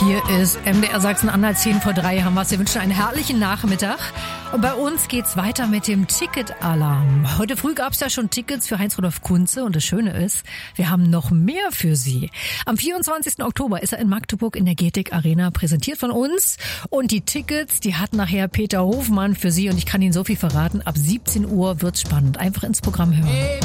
Hier ist MDR Sachsen-Anhalt 10 vor 3 haben wir. Wir wünschen einen herrlichen Nachmittag. Und bei uns geht's weiter mit dem Ticketalarm. Heute früh gab's ja schon Tickets für Heinz-Rudolf Kunze und das Schöne ist, wir haben noch mehr für Sie. Am 24. Oktober ist er in Magdeburg in der Getik Arena, präsentiert von uns. Und die Tickets, die hat nachher Peter Hofmann für Sie und ich kann Ihnen so viel verraten. Ab 17 Uhr wird's spannend. Einfach ins Programm hören.